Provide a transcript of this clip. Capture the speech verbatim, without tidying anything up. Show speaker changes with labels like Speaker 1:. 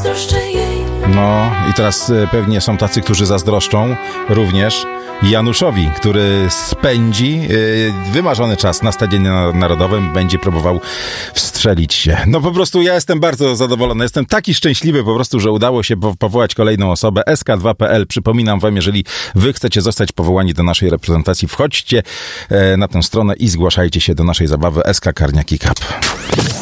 Speaker 1: zazdroszczę jej.
Speaker 2: No i teraz pewnie są tacy, którzy zazdroszczą również Januszowi, który spędzi yy, wymarzony czas na Stadionie Narodowym, będzie próbował wstrzelić się. No po prostu ja jestem bardzo zadowolony, jestem taki szczęśliwy po prostu, że udało się powołać kolejną osobę. S K dwa kropka P L, przypominam wam, jeżeli wy chcecie zostać powołani do naszej reprezentacji, wchodźcie yy, na tę stronę i zgłaszajcie się do naszej zabawy S K Karniaki Cup.